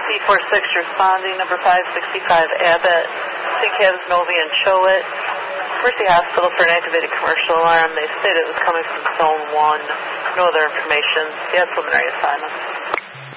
C46 responding, number 565 Abbott, St. Cabs, Novi, and Choate. Mercy Hospital for an activated commercial alarm. They stated it was coming from Zone 1. No other information. You had preliminary assignment.